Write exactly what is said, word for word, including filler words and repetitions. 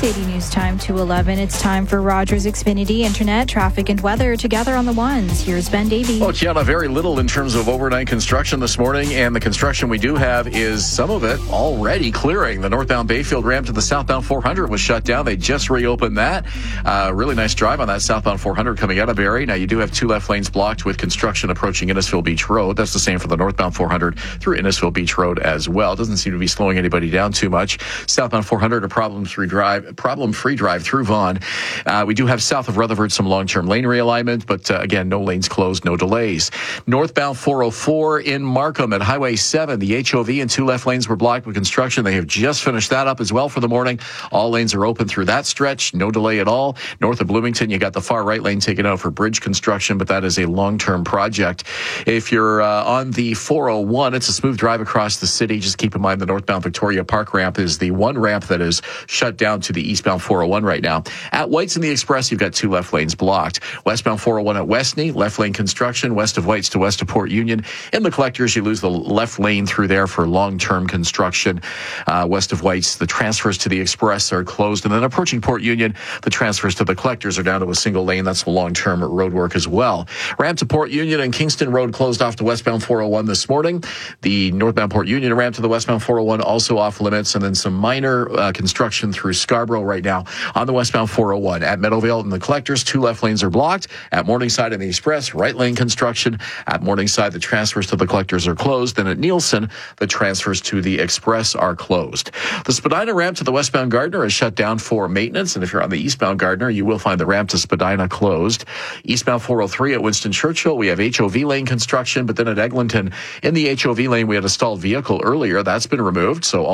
eighty News Time to eleven. It's time for Rogers Xfinity Internet, traffic and weather together on the ones. Here's Ben Davey. Well, Kiana, very little in terms of overnight construction this morning, and the construction we do have is some of it already clearing. The northbound Bayfield ramp to the southbound four hundred was shut down. They just reopened that. Uh, really nice drive on that southbound four hundred coming out of Barrie. Now, you do have two left lanes blocked with construction approaching Innisfil Beach Road. That's the same for the northbound four hundred through Innisfil Beach Road as well. Doesn't seem to be slowing anybody down too much. Southbound four hundred, a problem-free drive, problem-free drive through Vaughan. Uh, we do have south of Rutherford some long-term lane realignment, but uh, again, no lanes closed, no delays. Northbound four oh four in Markham at Highway seven, the H O V and two left lanes were blocked with construction. They have just finished that up as well for the morning. All lanes are open through that stretch, no delay at all. North of Bloomington, you got the far right lane taken out for bridge construction, but that is a long-term project. If you're uh, on the four oh one, it's a smooth drive across the city. Just keep in mind the northbound Victoria Park ramp is the one ramp that is shut down to the eastbound four oh one right now. At Whites and the Express, you've got two left lanes blocked. Westbound four oh one at Westney, left lane construction, west of Whites to west of Port Union. In the Collectors, you lose the left lane through there for long-term construction. Uh, west of Whites, the transfers to the Express are closed. And then approaching Port Union, the transfers to the Collectors are down to a single lane. That's the long-term road work as well. Ramp to Port Union and Kingston Road closed off to westbound four oh one this morning. The northbound Port Union ramp to the westbound four oh one also off limits. And then some minor uh, construction through Scarborough right now on the westbound four oh one. At Meadowvale and the Collectors, two left lanes are blocked. At Morningside and the Express, right lane construction. At Morningside, the transfers to the Collectors are closed. And at Nielsen, the transfers to the Express are closed. The Spadina ramp to the westbound Gardner is shut down for maintenance. And if you're on the eastbound Gardner, you will find the ramp to Spadina closed. Eastbound four oh three at Winston Churchill, we have H O V lane construction. But then at Eglinton, in the H O V lane, we had a stalled vehicle earlier. That's been removed. So all